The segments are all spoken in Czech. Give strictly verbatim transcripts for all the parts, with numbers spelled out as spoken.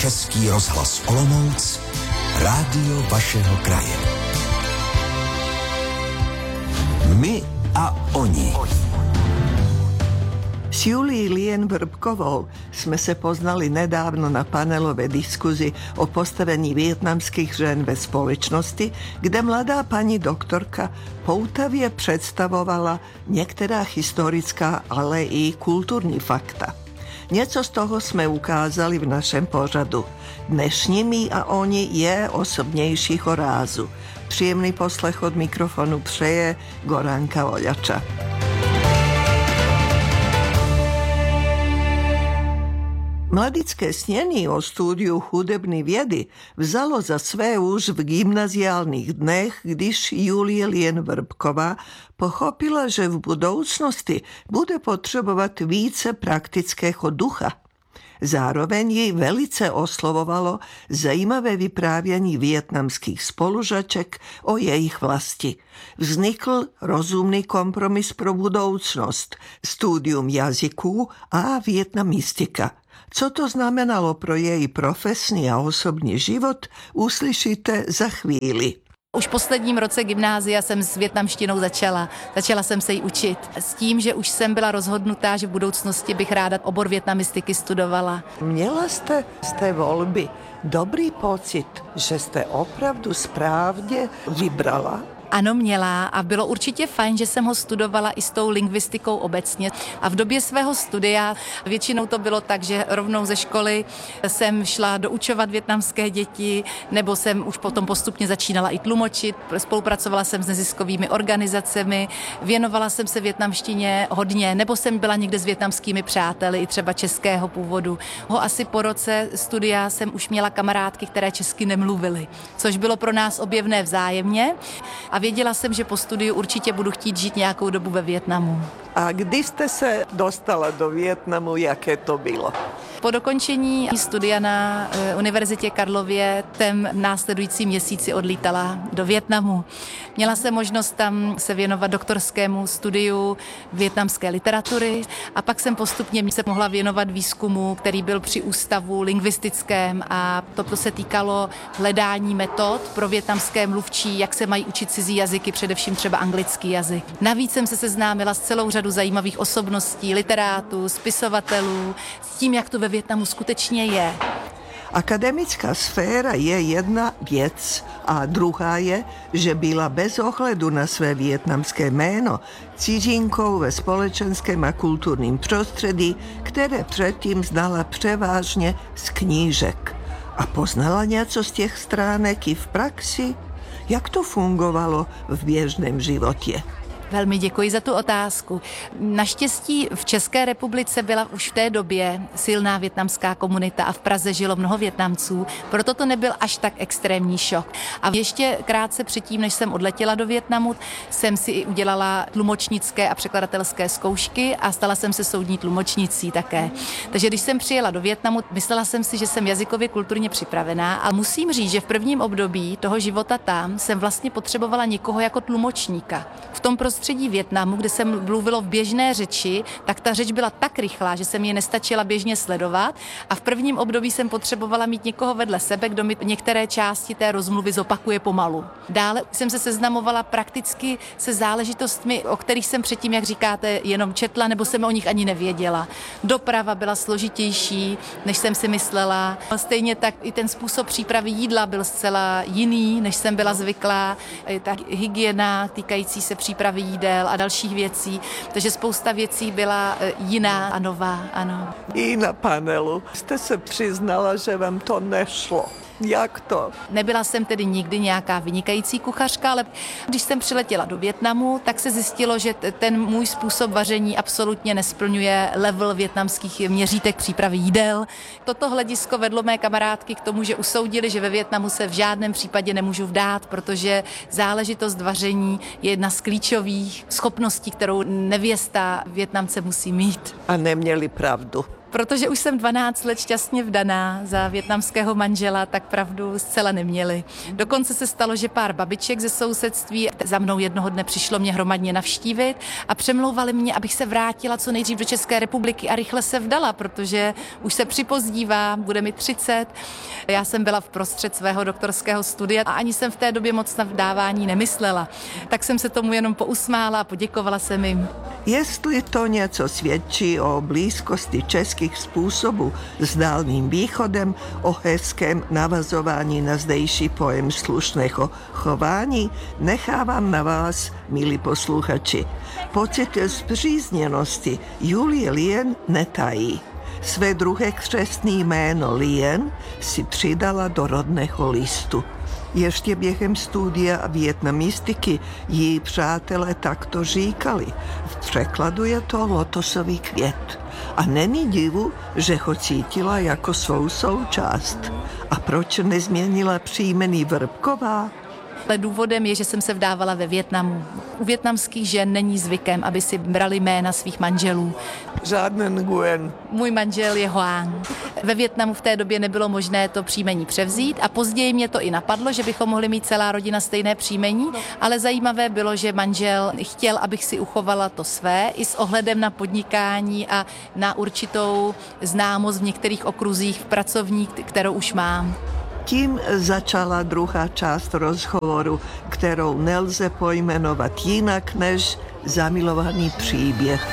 Český rozhlas Olomouc, rádio vašeho kraje. My a oni. S Julií Lien-Vrbkovou jsme se poznali nedávno na panelové diskuzi o postavení vietnamských žen ve společnosti, kde mladá paní doktorka poutavě představovala některá historická, ale i kulturní fakta. Něco z toho jsme ukázali v našem pořadu. Dnešní My a oni je osobnějšího rázu. Příjemný poslech od mikrofonu přeje Goranka Oljača. Mladické snění o studiu hudební vědy vzalo za své už v gymnaziálních dnech, když Julie Lien-Vrbková pochopila, že v budoucnosti bude potřebovat více praktického ducha. Zároveň jej velice oslovovalo zajímavé vyprávění vietnamských spolužaček o jejich vlasti. Vznikl rozumný kompromis pro budoucnost, studium jazyků a vietnamistika. Co to znamenalo pro její profesní a osobní život, uslyšíte za chvíli. Už v posledním roce gymnázia jsem s vietnamštinou začala. Začala jsem se jí učit. S tím, že už jsem byla rozhodnutá, že v budoucnosti bych ráda obor vietnamistiky studovala. Měla jste z té volby dobrý pocit, že jste opravdu správně vybrala? Ano, měla a bylo určitě fajn, že jsem ho studovala i s tou lingvistikou obecně. A v době svého studia většinou to bylo tak, že rovnou ze školy jsem šla doučovat vietnamské děti, nebo jsem už potom postupně začínala i tlumočit, spolupracovala jsem s neziskovými organizacemi, věnovala jsem se vietnamštině hodně, nebo jsem byla někde s vietnamskými přáteli, i třeba českého původu. Ho asi po roce studia jsem už měla kamarádky, které česky nemluvily, což bylo pro nás objevné vzájemně. A věděla jsem, že po studiu určitě budu chtít žít nějakou dobu ve Vietnamu. A když jste se dostala do Vietnamu, jaké to bylo? Po dokončení studia na Univerzitě Karlově jsem následující měsíci odlítala do Vietnamu. Měla jsem možnost tam se věnovat doktorskému studiu vietnamské literatury a pak jsem postupně se mohla věnovat výzkumu, který byl při ústavu lingvistickém a toto se týkalo hledání metod pro vietnamské mluvčí, jak se mají učit cizí jazyky, především třeba anglický jazyk. Navíc jsem se seznámila s celou řadou zajímavých osobností, literátů, spisovatelů, s tím, jak to ve Vietnamu skutečně je. Akademická sféra je jedna věc a druhá je, že byla bez ohledu na své vietnamské jméno cizinkou ve společenském a kulturním prostředí, které předtím znala převážně z knížek. A poznala něco z těch stránek i v praxi? Jak to fungovalo v běžném životě? Velmi děkuji za tu otázku. Naštěstí v České republice byla už v té době silná vietnamská komunita a v Praze žilo mnoho Vietnamců, proto to nebyl až tak extrémní šok. A ještě krátce předtím, než jsem odletěla do Vietnamu, jsem si i udělala tlumočnické a překladatelské zkoušky a stala jsem se soudní tlumočnicí také. Takže když jsem přijela do Vietnamu, myslela jsem si, že jsem jazykově kulturně připravená a musím říct, že v prvním období toho života tam jsem vlastně potřebovala někoho jako tlumočníka. V tom prostředí Vietnamu, kde jsem mluvilo v běžné řeči, tak ta řeč byla tak rychlá, že jsem ji nestačila běžně sledovat a v prvním období jsem potřebovala mít někoho vedle sebe, kdo mi některé části té rozmluvy zopakuje pomalu. Dále jsem se seznamovala prakticky se záležitostmi, o kterých jsem předtím, jak říkáte, jenom četla, nebo jsem o nich ani nevěděla. Doprava byla složitější, než jsem si myslela. Stejně tak i ten způsob přípravy jídla byl zcela jiný, než jsem byla zvyklá. Ta hygiena týkající se přípravy jídel a dalších věcí, takže spousta věcí byla jiná a nová, ano. I na panelu jste se přiznala, že vám to nešlo. Jak to? Nebyla jsem tedy nikdy nějaká vynikající kuchařka, ale když jsem přiletěla do Vietnamu, tak se zjistilo, že ten můj způsob vaření absolutně nesplňuje level vietnamských měřítek přípravy jídel. Toto hledisko vedlo mé kamarádky k tomu, že usoudili, že ve Vietnamu se v žádném případě nemůžu vdát, protože záležitost vaření je jedna z klíčových schopností, kterou nevěsta Vietnamce musí mít. A neměli pravdu. protože už jsem dvanáct let šťastně vdaná za vietnamského manžela, tak pravdu zcela neměli. Dokonce se stalo, že pár babiček ze sousedství za mnou jednoho dne přišlo mě hromadně navštívit a přemlouvali mě, abych se vrátila co nejdřív do České republiky a rychle se vdala, protože už se připozdívá, bude mi třicet. Já jsem byla v prostřed svého doktorského studia a ani jsem v té době moc na vdávání nemyslela. Tak jsem se tomu jenom pousmála a poděkovala jsem jim. Jestli to něco svědčí o blízkosti českých způsobů s Dálným východem, o hezkém navazování na zdejší pojem slušného chování, nechávám na vás, milí posluchači. Pocit spřízněnosti Julie Lien netají. Své druhé křestní jméno Lien si přidala do rodného listu. Ještě během studia vietnamistiky jí přátelé takto říkali. V překladu je to lotosový květ. A není divu, že ho cítila jako svou součást. A proč nezměnila příjmení Vrbková? Ale důvodem je, že jsem se vdávala ve Vietnamu. U vietnamských žen není zvykem, aby si brali jména svých manželů. Žádný Nguyen. Můj manžel je Hoang. Ve Vietnamu v té době nebylo možné to příjmení převzít a později mě to i napadlo, že bychom mohli mít celá rodina stejné příjmení, ale zajímavé bylo, že manžel chtěl, abych si uchovala to své i s ohledem na podnikání a na určitou známost v některých okruzích pracovních, kterou už mám. Tím začala druhá část rozhovoru, kterou nelze pojmenovat jinak než zamilovaný příběh.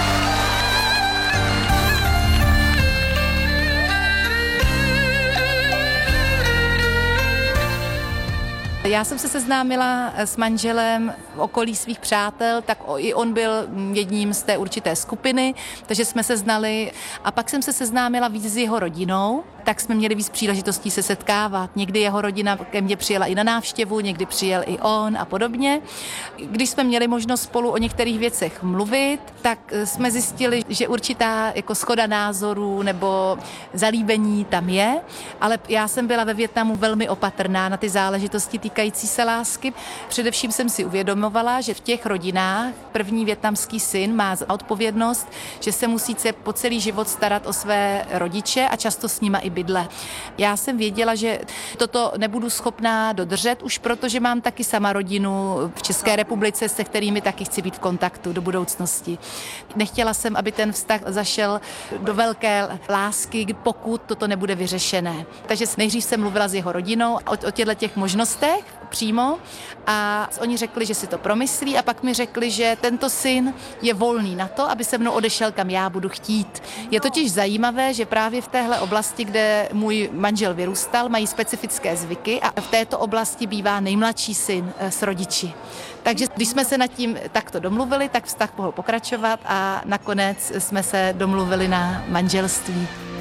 Já jsem se seznámila s manželem v okolí svých přátel, tak i on byl jedním z té určité skupiny, takže jsme se znali a pak jsem se seznámila víc s jeho rodinou, tak jsme měli víc příležitostí se setkávat. Někdy jeho rodina ke mně přijela i na návštěvu, někdy přijel i on a podobně. Když jsme měli možnost spolu o některých věcech mluvit, tak jsme zjistili, že určitá jako shoda názorů nebo zalíbení tam je, ale já jsem byla ve Vietnamu velmi opatrná na ty záležitosti týkající se lásky. Především jsem si uvědomovala, že v těch rodinách první vietnamský syn má odpovědnost, že se musí po celý život starat o své rodiče a často s nima i bydle. Já jsem věděla, že toto nebudu schopná dodržet, už protože mám taky sama rodinu v České republice, se kterými taky chci být v kontaktu do budoucnosti. Nechtěla jsem, aby ten vztah zašel do velké lásky, pokud toto nebude vyřešené. Takže nejdřív jsem mluvila s jeho rodinou o, o těchto těch možnostech přímo a oni řekli, že si to promyslí a pak mi řekli, že tento syn je volný na to, aby se mnou odešel, kam já budu chtít. Je totiž zajímavé, že právě v téhle oblasti, kde můj manžel vyrůstal, mají specifické zvyky a v této oblasti bývá nejmladší syn s rodiči. Takže když jsme se nad tím takto domluvili, tak vztah mohl pokračovat a nakonec jsme se domluvili na manželství.